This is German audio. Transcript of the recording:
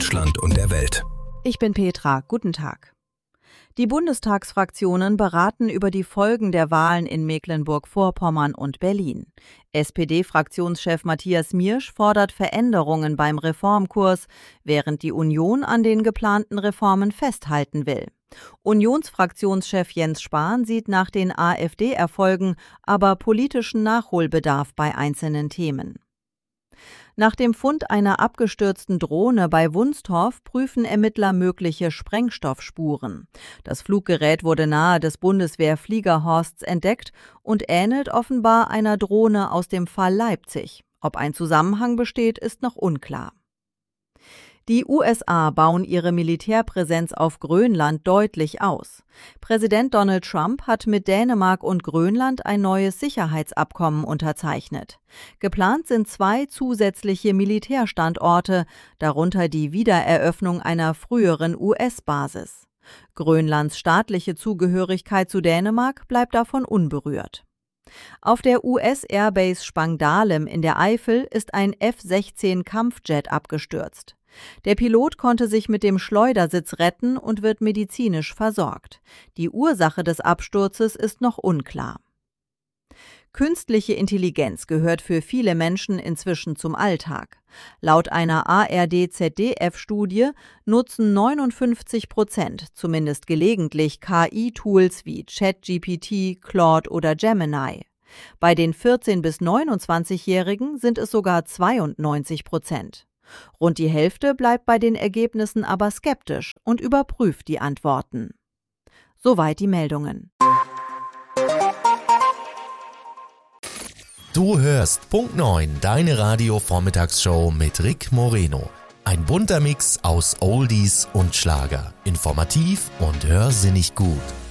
Deutschland und der Welt. Ich bin Petra, guten Tag. Die Bundestagsfraktionen beraten über die Folgen der Wahlen in Mecklenburg-Vorpommern und Berlin. SPD-Fraktionschef Matthias Miersch fordert Veränderungen beim Reformkurs, während die Union an den geplanten Reformen festhalten will. Unionsfraktionschef Jens Spahn sieht nach den AfD-Erfolgen aber politischen Nachholbedarf bei einzelnen Themen. Nach dem Fund einer abgestürzten Drohne bei Wunstorf prüfen Ermittler mögliche Sprengstoffspuren. Das Fluggerät wurde nahe des Bundeswehr-Fliegerhorsts entdeckt und ähnelt offenbar einer Drohne aus dem Fall Leipzig. Ob ein Zusammenhang besteht, ist noch unklar. Die USA bauen ihre Militärpräsenz auf Grönland deutlich aus. Präsident Donald Trump hat mit Dänemark und Grönland ein neues Sicherheitsabkommen unterzeichnet. Geplant sind 2 zusätzliche Militärstandorte, darunter die Wiedereröffnung einer früheren US-Basis. Grönlands staatliche Zugehörigkeit zu Dänemark bleibt davon unberührt. Auf der US-Airbase Spangdahlem in der Eifel ist ein F-16-Kampfjet abgestürzt. Der Pilot konnte sich mit dem Schleudersitz retten und wird medizinisch versorgt. Die Ursache des Absturzes ist noch unklar. Künstliche Intelligenz gehört für viele Menschen inzwischen zum Alltag. Laut einer ARD-ZDF-Studie nutzen 59%, zumindest gelegentlich, KI-Tools wie ChatGPT, Claude oder Gemini. Bei den 14- bis 29-Jährigen sind es sogar 92%. Rund die Hälfte bleibt bei den Ergebnissen aber skeptisch und überprüft die Antworten. Soweit die Meldungen. Du hörst Punkt 9, deine Radio-Vormittagsshow mit Rick Moreno. Ein bunter Mix aus Oldies und Schlager. Informativ und hörsinnig gut.